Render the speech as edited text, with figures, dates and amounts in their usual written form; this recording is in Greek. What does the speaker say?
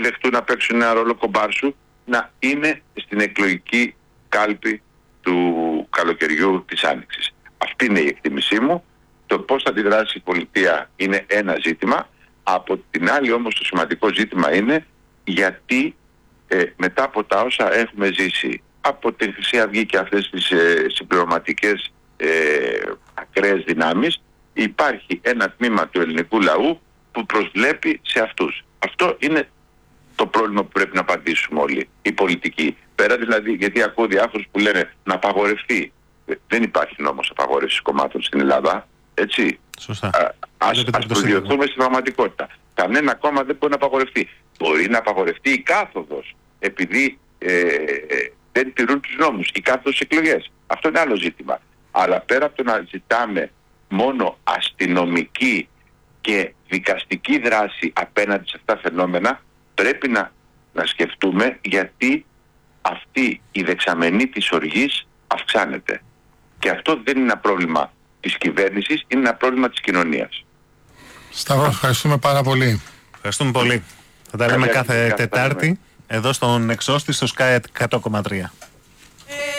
δεχτούν να παίξουν ένα ρόλο κομπάρσου, να είναι στην εκλογική κάλπη του καλοκαιριού της Άνοιξης. Αυτή είναι η εκτίμησή μου. Το πώς θα αντιδράσει η πολιτεία είναι ένα ζήτημα. Από την άλλη όμως το σημαντικό ζήτημα είναι γιατί μετά από τα όσα έχουμε ζήσει από την Χρυσή Αυγή και αυτές τις συμπληρωματικές ακραίες δυνάμεις, υπάρχει ένα τμήμα του ελληνικού λαού που προσβλέπει σε αυτούς. Αυτό είναι το πρόβλημα που πρέπει να απαντήσουμε όλοι οι πολιτικοί. Πέρα δηλαδή, γιατί ακούω διάφορους που λένε να απαγορευτεί. Δεν υπάρχει νόμος απαγόρευσης κομμάτων στην Ελλάδα. Έτσι. Σωστά. Ας προσδιοθούμε στην πραγματικότητα. Κανένα κόμμα δεν μπορεί να απαγορευτεί. Μπορεί να απαγορευτεί η κάθοδος επειδή δεν τηρούν τους νόμους, η κάθοδος στις εκλογές. Αυτό είναι άλλο ζήτημα. Αλλά πέρα από το να ζητάμε μόνο αστυνομική και δικαστική δράση απέναντι σε αυτά τα φαινόμενα, πρέπει να σκεφτούμε γιατί αυτή η δεξαμενή της οργής αυξάνεται. Και αυτό δεν είναι ένα πρόβλημα της κυβέρνησης, είναι ένα πρόβλημα της κοινωνίας. Σταύρο, ευχαριστούμε πάρα πολύ. Ευχαριστούμε πολύ. Θα τα λέμε κάθε Τετάρτη εδώ στον Εξώστη στο Sky 100,3.